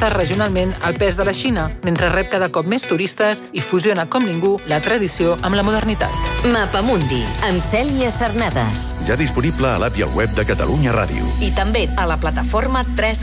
adaptar regionalment al pes de la Xina, mentre rep cada cop més turistes i fusiona com ningú la tradició amb la modernitat. Mapamundi, amb Cèlia Sarnades. Ja disponible a l'app i al web de Catalunya Ràdio. I també a la plataforma 3